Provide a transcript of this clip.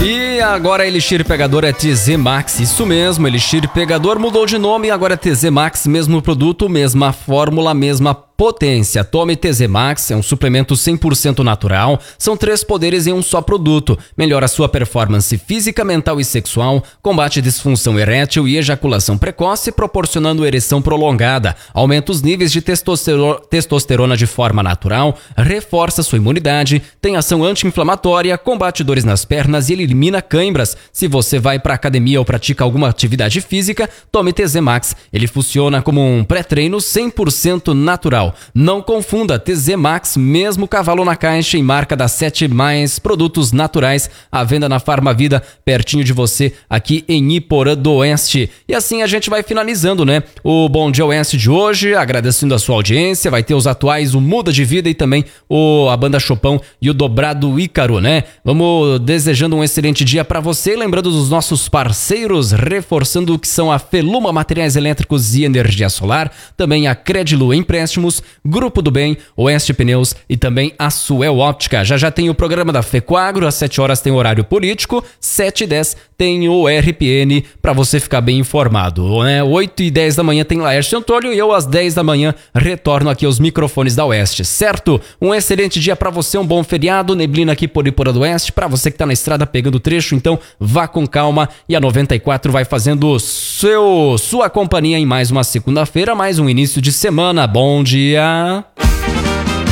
E agora Elixir Pegador é TZ Max, isso mesmo, Elixir Pegador mudou de nome e agora é TZ Max, mesmo produto, mesma fórmula, mesma potência. Tome TZ Max, é um suplemento 100% natural, são 3 poderes em um só produto. Melhora sua performance física, mental e sexual, combate disfunção erétil e ejaculação precoce, proporcionando ereção prolongada, aumenta os níveis de testosterona de forma natural, reforça sua imunidade, tem ação anti-inflamatória, combate dores nas pernas e elimina cãibras. Se você vai para academia ou pratica alguma atividade física, tome TZ Max. Ele funciona como um pré-treino 100% natural. Não confunda, TZ Max, mesmo cavalo na caixa e marca das 7 mais produtos naturais à venda na Farmavida, pertinho de você, aqui em Iporã do Oeste. E assim a gente vai finalizando, né? O Bom Dia Oeste de hoje, agradecendo a sua audiência, vai ter os atuais, o Muda de Vida e também a Banda Chopão e o Dobrado Ícaro, né? Vamos desejando um excelente dia para você, lembrando dos nossos parceiros, reforçando que são a Feluma Materiais Elétricos e Energia Solar, também a Credilu Empréstimos, Grupo do Bem, Oeste Pneus e também a Suel Óptica. Já tem o programa da Fecoagro, às 7 horas tem o horário político, 7h10 tem o RPN para você ficar bem informado, né? 8h10 da manhã tem Laércio Antônio e eu às 10 da manhã retorno aqui aos microfones da Oeste, certo? Um excelente dia para você, um bom feriado, neblina aqui por Iporã do Oeste, para você que tá na estrada pegando trecho, então vá com calma e a 94 vai fazendo sua companhia em mais uma segunda-feira, mais um início de semana. Bom dia!